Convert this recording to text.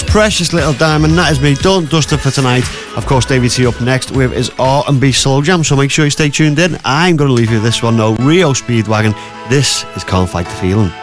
Precious Little Diamond. That is me done, dusted for tonight. Of course, David T up next with his R&B Slow Jam, so make sure you stay tuned in. I'm going to leave you with this one though, Rio Speedwagon. This is Can't Fight the Feeling.